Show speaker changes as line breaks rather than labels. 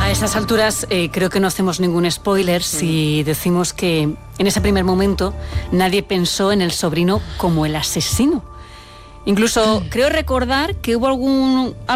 A esas alturas creo que no hacemos ningún spoiler si decimos que en ese primer momento nadie pensó en el sobrino como el asesino. Incluso creo recordar que hubo